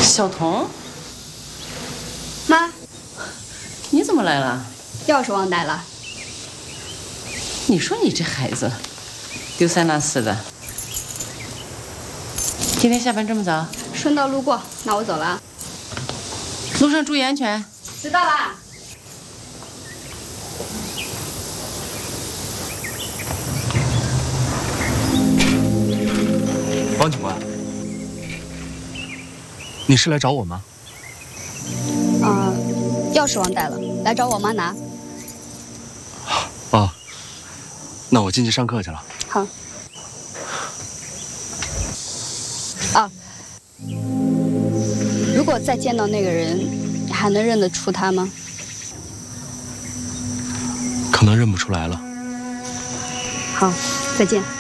小彤， 妈， 你怎么来了？ 钥匙忘带了。 你说你这孩子，丢三落四的。今天下班这么早？ 顺道路过，那我走了。 路上注意安全。 知道啦。 王警官，你是来找我吗？ 钥匙忘带了，来找我妈拿。 哦，那我进去上课去了。 好。啊，如果再见到那个人，你还能认得出他吗？ 可能认不出来了。 好，再见。